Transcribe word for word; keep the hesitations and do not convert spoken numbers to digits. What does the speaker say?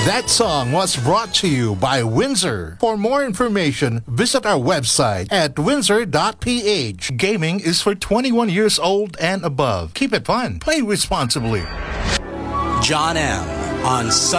That song was brought to you by Windsor. For more information, visit our website at windsor dot p h. Gaming is for twenty-one years old and above. Keep it fun. Play responsibly. John M. on Sunday.